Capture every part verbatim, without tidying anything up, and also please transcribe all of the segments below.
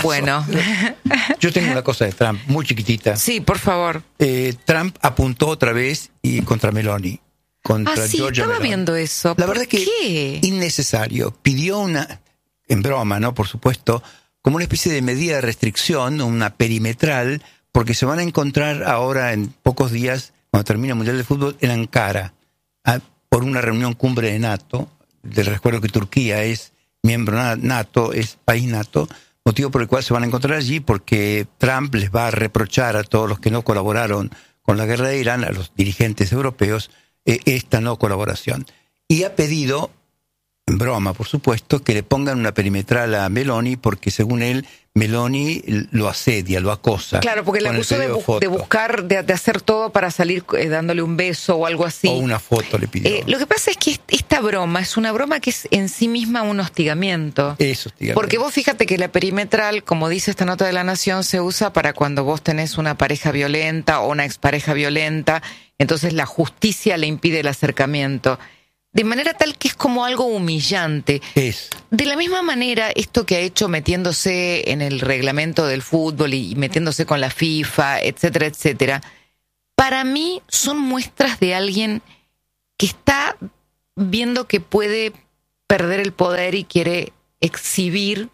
Bueno. Yo tengo una cosa de Trump, muy chiquitita. Sí, por favor. Eh, Trump apuntó otra vez y contra Meloni. Contra ah, sí, Giorgia estaba Meloni. viendo eso. La verdad ¿Qué? que innecesario. Pidió una, en broma, ¿no? Por supuesto, como una especie de medida de restricción, una perimetral, porque se van a encontrar ahora en pocos días, cuando termine el Mundial de Fútbol, en Ankara, a, por una reunión cumbre de NATO. Les recuerdo que Turquía es miembro NATO, es país NATO, motivo por el cual se van a encontrar allí, porque Trump les va a reprochar a todos los que no colaboraron con la guerra de Irán, a los dirigentes europeos, eh, esta no colaboración. Y ha pedido, en broma por supuesto, que le pongan una perimetral a Meloni, porque según él, Meloni lo asedia, lo acosa. Claro, porque le acusó de, bu- de buscar, de, de hacer todo para salir eh, dándole un beso o algo así. O una foto le pidió. Eh, lo que pasa es que esta broma es una broma que es en sí misma un hostigamiento. Es hostigamiento. Porque vos fíjate que la perimetral, como dice esta nota de La Nación, se usa para cuando vos tenés una pareja violenta o una expareja violenta, entonces la justicia le impide el acercamiento. De manera tal que es como algo humillante. Es. De la misma manera, esto que ha hecho metiéndose en el reglamento del fútbol y metiéndose con la FIFA, etcétera, etcétera, para mí son muestras de alguien que está viendo que puede perder el poder y quiere exhibir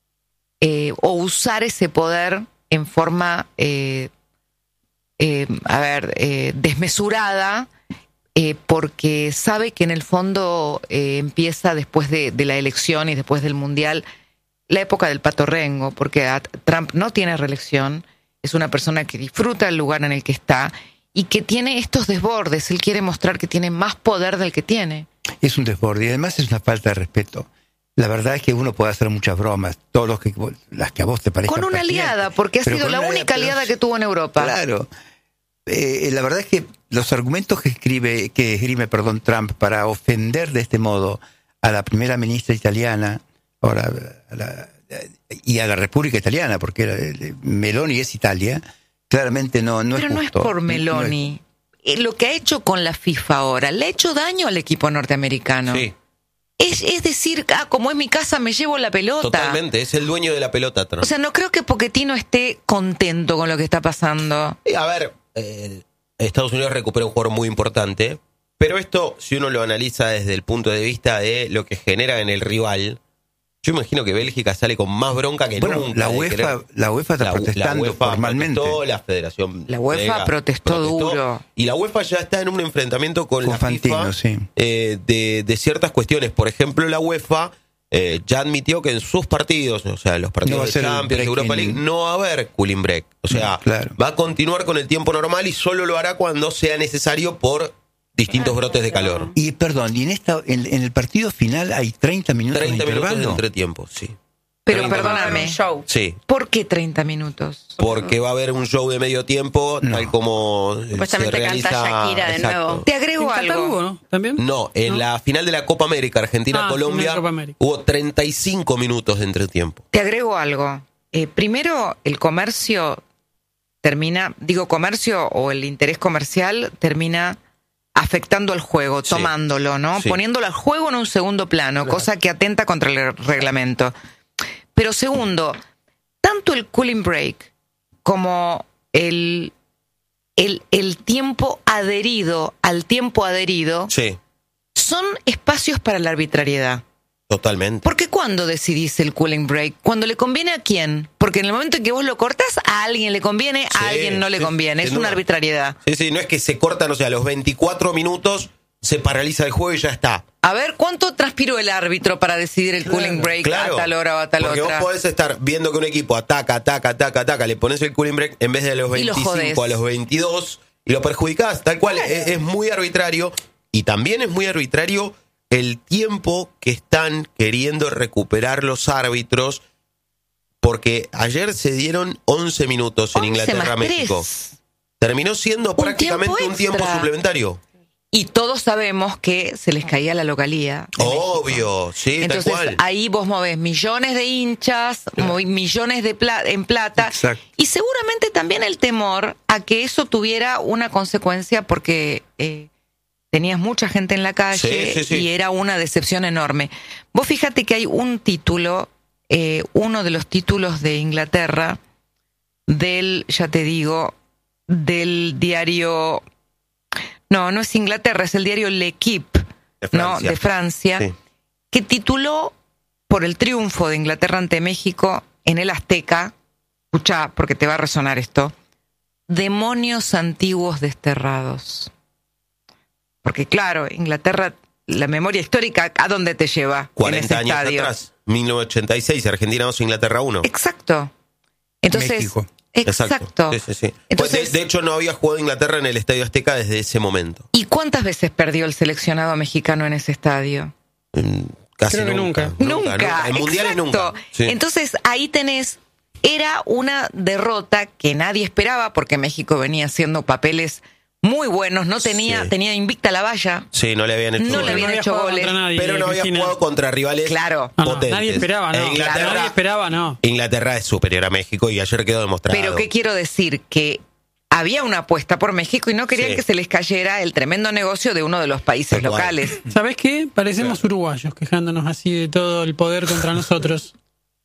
eh, o usar ese poder en forma, eh, eh, a ver, eh, desmesurada, Eh, porque sabe que en el fondo eh, empieza después de, de la elección y después del Mundial la época del patorrengo, porque a, Trump no tiene reelección, es una persona que disfruta el lugar en el que está y que tiene estos desbordes. Él quiere mostrar que tiene más poder del que tiene. Es un desborde y además es una falta de respeto. La verdad es que uno puede hacer muchas bromas, todos los que, las que a vos te parezcan. Con una aliada, porque ha sido la única aliada que tuvo en Europa. Claro. Eh, la verdad es que los argumentos que escribe, que esgrime, perdón, Trump para ofender de este modo a la primera ministra italiana, ahora a la, y a la República Italiana, porque era, Meloni es Italia, claramente no, no Pero es justo. no es por Meloni. No es... Lo que ha hecho con la FIFA ahora, le ha hecho daño al equipo norteamericano. Sí. Es, es decir, ah, como es mi casa, me llevo la pelota. Totalmente, es el dueño de la pelota, Trump. O sea, no creo que Pochettino esté contento con lo que está pasando. Y a ver, eh, Estados Unidos recupera un jugador muy importante, pero esto, si uno lo analiza desde el punto de vista de lo que genera en el rival, yo imagino que Bélgica sale con más bronca que bueno, nunca. La UEFA, querer... la UEFA está la, protestando la UEFA formalmente. Protestó, la Federación La UEFA belga protestó, protestó duro. Y la UEFA ya está en un enfrentamiento con, con la Fantino, FIFA sí. eh, de, de ciertas cuestiones. Por ejemplo, la UEFA eh, ya admitió que en sus partidos, o sea, los partidos no de Champions, Europa League, no va a haber cooling break. O sea, claro. va a continuar con el tiempo normal y solo lo hará cuando sea necesario por distintos brotes de calor. Y perdón, y en esta en, en el partido final hay treinta minutos treinta de minutos intervalo. de entretiempo, sí. Pero perdóname, show. Sí. ¿Por qué treinta minutos? Porque va a haber un show de medio tiempo, no. tal como supuestamente se realiza. Canta Shakira de exacto. nuevo. Te agrego ¿En algo. Qatar hubo, no? ¿También? No, en ¿No? la final de la Copa América, Argentina-Colombia, ah, hubo treinta y cinco minutos de entretiempo. Te agrego algo. Eh, primero, el comercio termina, digo comercio o el interés comercial termina afectando al juego, Sí. tomándolo, ¿no? Sí. Poniéndolo al juego en un segundo plano, claro. Cosa que atenta contra el reglamento. Pero segundo, tanto el cooling break como el, el, el tiempo adherido al tiempo adherido Sí, son espacios para la arbitrariedad. totalmente. Porque ¿cuándo decidís el cooling break? ¿Cuando le conviene a quién? Porque en el momento en que vos lo cortás, a alguien le conviene, a Sí, alguien no le sí, conviene. sin Es una duda. arbitrariedad. Sí, sí, no es que se cortan, o sea, a los veinticuatro minutos se paraliza el juego y ya está. A ver, ¿cuánto transpiró el árbitro para decidir el Claro, cooling break claro. a tal hora o a tal Porque otra? vos podés estar viendo que un equipo ataca, ataca, ataca, ataca, le pones el cooling break en vez de a los Y lo jodés. veinticinco a los veintidós y lo perjudicás, tal cual. Claro. Es, es muy arbitrario y también es muy arbitrario el tiempo que están queriendo recuperar los árbitros, porque ayer se dieron once minutos en once más Inglaterra-México. tres. Terminó siendo Un prácticamente tiempo un tiempo extra. suplementario. Y todos sabemos que se les caía la localía. de Obvio, México. sí, Entonces, tal cual. ahí vos movés millones de hinchas, movi- millones de pla- en plata. Exacto. Y seguramente también el temor a que eso tuviera una consecuencia porque eh, tenías mucha gente en la calle Sí, sí, sí. y era una decepción enorme. Vos fíjate que hay un título eh, uno de los títulos de Inglaterra del, ya te digo, del diario... No, no es Inglaterra, es el diario L'Equipe, de Francia, ¿no? de Francia sí. que tituló por el triunfo de Inglaterra ante México en el Azteca, escuchá, porque te va a resonar esto, demonios antiguos desterrados. Porque claro, Inglaterra, la memoria histórica, ¿a dónde te lleva? cuarenta en ese años estadio? atrás, mil novecientos ochenta y seis, Argentina dos, Inglaterra uno. Exacto. Entonces, México. exacto. Sí, sí, sí. Entonces, Pues de, de hecho, no había jugado Inglaterra en el Estadio Azteca desde ese momento. ¿y cuántas veces perdió el seleccionado mexicano en ese estadio? Mm, Casi Creo que nunca. nunca. Nunca. En mundiales exacto. nunca. Sí. Entonces, ahí tenés, era una derrota que nadie esperaba porque México venía haciendo papeles muy buenos, no tenía, Sí. tenía invicta la valla. Sí, no le habían hecho No le goles. habían hecho jugado goles, contra nadie, Pero no había Cristina. jugado contra rivales Claro. No, no, potentes. nadie esperaba, no. E Inglaterra, Nadie esperaba, no. Inglaterra es superior a México y ayer quedó demostrado. Pero ¿qué quiero decir? Que había una apuesta por México y no querían Sí. que se les cayera el tremendo negocio de uno de los países Tal cual. locales. ¿Sabés qué? Parecemos uruguayos quejándonos así de todo el poder contra nosotros.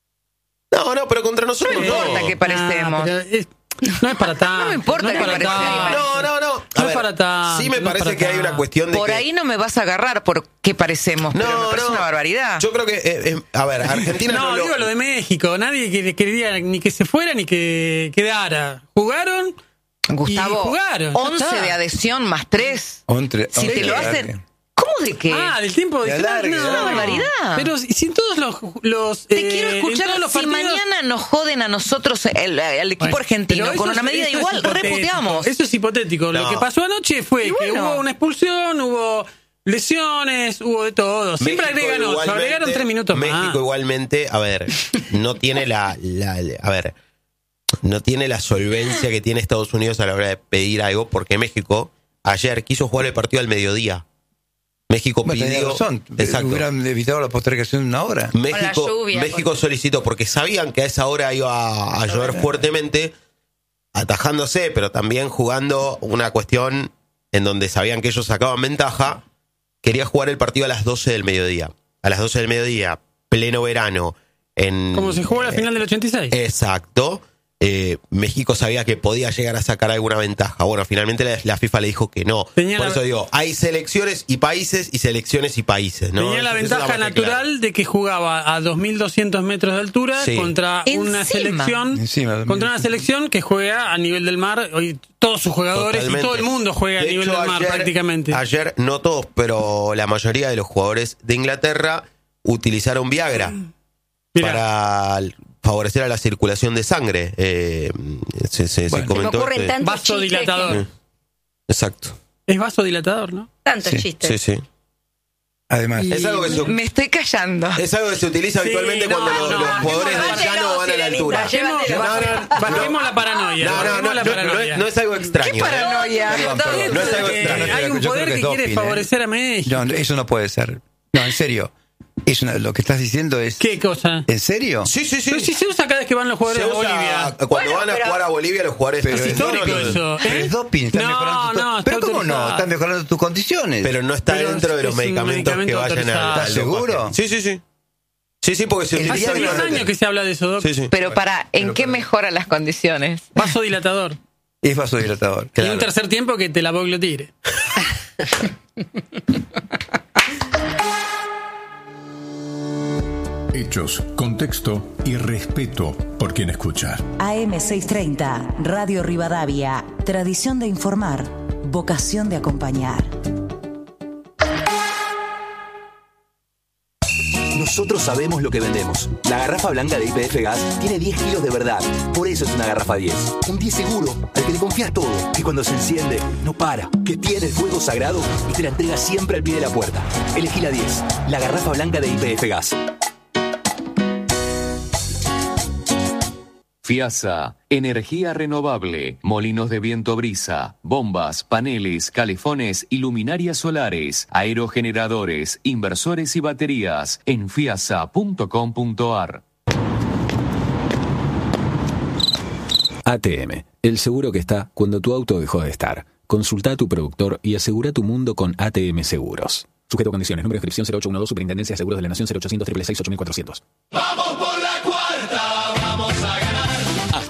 No, no, pero contra nosotros No no. importa que parecemos. Ah, pero es- no es para tanto. No me importa es que para parecemos. tanto. No, no, no. A No es ver, para tanto, sí me no es parece para que hay tanto. una cuestión de Por que... ahí no me vas a agarrar por qué parecemos, pero me parece una barbaridad. Yo creo que, eh, eh, a ver, Argentina no, No, lo... digo lo de México. Nadie que- quería ni que se fuera ni que quedara. Jugaron. Gustavo, y jugaron, ya once está. de adhesión más tres. Ontre- Si once te lo de hacen... alargue. ¿Cómo de qué? Ah, del tiempo de De alargue, no, de alargue. Una barbaridad. Pero si si en todos los, los Te eh, quiero en escuchar todos los si partidos- mañana nos joden a nosotros, el, el equipo Bueno, argentino, pero con eso una es- medida eso es igual, hipotético. reputeamos. Eso es hipotético. Lo No. que pasó anoche fue Y que bueno. hubo una expulsión, hubo lesiones, hubo de todo. Siempre México agregan ocho, igualmente- agregaron tres minutos México más. igualmente, a ver, no tiene la, la- a ver, no tiene la solvencia que tiene Estados Unidos a la hora de pedir algo, porque México ayer quiso jugar el partido al mediodía. México Bueno, tenía pidió, razón. exacto. Hubieran evitado la postergación de una hora. México, lluvia, México solicitó, porque sabían que a esa hora iba a, a llover fuertemente, atajándose, pero también jugando una cuestión en donde sabían que ellos sacaban ventaja, quería jugar el partido a las doce del mediodía. A las doce del mediodía, pleno verano. En, Como se jugó la eh, final del ochenta y seis. Exacto. Eh, México sabía que podía llegar a sacar alguna ventaja. Bueno, finalmente la, la FIFA le dijo que no. Tenía Por la- eso digo, hay selecciones y países y selecciones y países, ¿no? Tenía la Eso- eso ventaja es más que natural claro. de que jugaba a dos mil doscientos metros de altura Sí. contra una Encima. selección Encima, contra una selección que juega a nivel del mar. Hoy todos sus jugadores Totalmente. y todo el mundo juega a De nivel hecho, del mar ayer- prácticamente. Ayer, no todos, pero la mayoría de los jugadores de Inglaterra utilizaron Viagra Mirá, para favorecer a la circulación de sangre. Eh, se, se- se Bueno. comentó. Me ocurren que- tantos vaso chistes dilatador. Sí. Exacto. Es vasodilatador, ¿no? que- tantos Sí, chistes. Sí, sí. Además, Y- Es algo que se, Me estoy callando. es algo que se utiliza Sí, habitualmente no, cuando no, los, no, los jugadores no, del no, llano no, van a la Sirenita, altura. llévatelo. No, no, Bajemos la paranoia. No, no, bajemos no, la no, no paranoia. es, no es algo extraño. ¿Qué ¿eh? paranoia? Perdón, perdón. No es algo Que extraño. hay un Yo poder creo que que es quiere doping, ¿eh? favorecer a México. no, eso no puede ser. No, en serio. Es una- lo que estás diciendo es. ¿Qué cosa? ¿En serio? Sí, sí, sí. Pero si se usa cada vez que van los jugadores Se de usa Bolivia. cuando Bueno, van a pero- jugar a Bolivia los jugadores Pero Es es histórico no, no, eso. Pero ¿eh? es doping, están No, mejorando tu- no, está Pero ¿cómo no? autorizado. Están mejorando tus condiciones. Pero no está Pero dentro de los es un medicamentos que medicamento vayan a. autorizado. ¿Estás al seguro? dopaje. Sí, sí, sí. Sí, sí, porque se El utiliza Hace diez habitualmente. años que se habla de eso, Doc. Sí, sí. Pero para, ¿en Pero qué para- mejora las condiciones? Vasodilatador. Es vasodilatador. Y Claro. un tercer tiempo que te la lo tire. Hechos, contexto y respeto por quien escucha. A M seiscientos treinta, Radio Rivadavia. Tradición de informar, vocación de acompañar. Nosotros sabemos lo que vendemos. La garrafa blanca de Y P F Gas tiene diez kilos de verdad. Por eso es una garrafa diez. Un diez seguro, al que le confías todo. Que cuando se enciende, no para. Que tiene el fuego sagrado y te la entrega siempre al pie de la puerta. Elegí la diez. La garrafa blanca de Y P F Gas. FIASA, energía renovable, molinos de viento brisa, bombas, paneles, calefones y luminarias solares, aerogeneradores, inversores y baterías en fiasa punto com punto ar. A T M, el seguro que está cuando tu auto dejó de estar. Consulta a tu productor y asegura tu mundo con A T M Seguros. Sujeto a condiciones. Número de inscripción cero ocho uno dos, Superintendencia de Seguros de la Nación cero ochocientos, seiscientos, seis, ocho mil cuatrocientos. ¡Vamos por la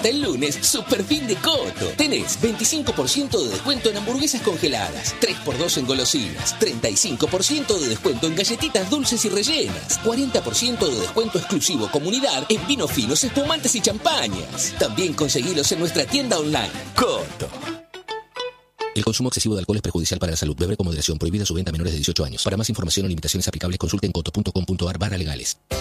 hasta el lunes, super fin de Coto. Tenés veinticinco por ciento de descuento en hamburguesas congeladas, tres por dos en golosinas, treinta y cinco por ciento de descuento en galletitas dulces y rellenas, cuarenta por ciento de descuento exclusivo comunidad en vinos finos, espumantes y champañas. También conseguilos en nuestra tienda online. Coto. El consumo excesivo de alcohol es perjudicial para la salud. Beber con moderación. Prohibida su venta a menores de dieciocho años. Para más información o limitaciones aplicables, consulte en coto punto com punto ar barra legales.